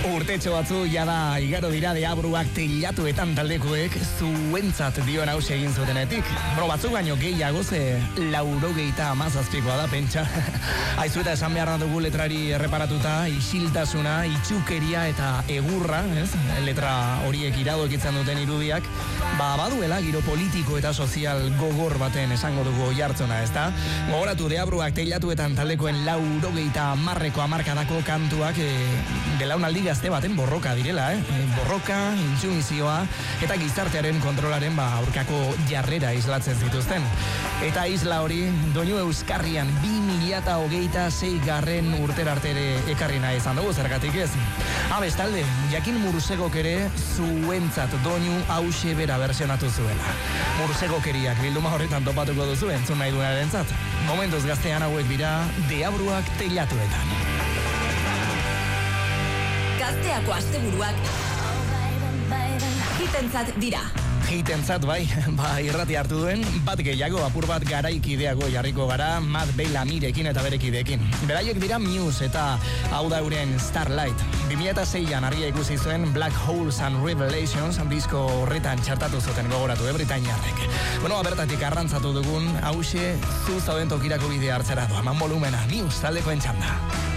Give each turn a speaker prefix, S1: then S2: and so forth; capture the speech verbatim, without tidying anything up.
S1: Urtetxo batzu jada igaro dira deabruak teilatuetan taldekoek zuentzat dion hause egin zutenetik. Bro, batzuk baino gehiago ze laurogeita amazazpikoa da pentsa. Aizu eta esan behar dugu letrari erreparatuta, isiltasuna, itxukeria eta egurra, ez? Letra horiek iradokitzen duten irudiak, ba baduela giro politiko eta sozial gogor baten esango dugu jartzona, ez da? Gogoratu deabruak teilatuetan taldekoen laurogeita amarreko amarkadako kantuak e, belaunaldi gazte baten borroka direla, eh? Borroka, intsumizioa eta gizartearen kontrolaren ba aurkako jarrera islatzen zituzten. Eta isla hori doinu euskarrian bi mila hogeita sei garren urtera artere ekarri nahi izan dugu, zergatik ez. Ha, bestalde, Jakin Mursegok ere zuentzat doinu hause bera versionatu zuela. Mursegokeriak bilduma horretan topatuko duzu entzun nahi duenarentzat. Momentuz gaztean hauek dira deabruak teilatuetan.
S2: Gazteako asteburuak hitentzat dira.
S1: Hitentzat bai, ba irrati hartu duen, bat gehiago apur bat garaikideago jarriko gara Matt Bellamirekin eta berekideekin. Beraiek dira Muse eta hau da euren Starlight. bi mila seian argia ikusi zuen Black Holes and Revelations disko horretan txartatu zuten gogoratu, eh, britainiarrek. Bueno, bertatik arrantzatu dugun, hause zu zauden tokirako bidea hartzera doa, man volumena, Muse taldekoen txanda.